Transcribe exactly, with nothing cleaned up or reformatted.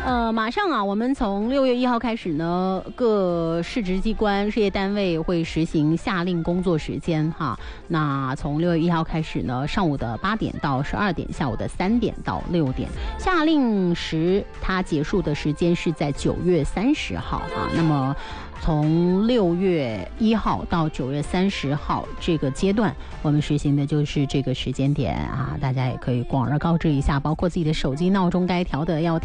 呃，马上啊，我们从六月一号开始呢，各市直机关、事业单位会实行夏令工作时间哈。那从六月一号开始呢，上午的八点到十二点，下午的三点到六点。夏令时它结束的时间是在九月三十号啊。那么从六月一号到九月三十号这个阶段，我们实行的就是这个时间点啊，大家也可以广而告之一下，包括自己的手机闹钟该调的要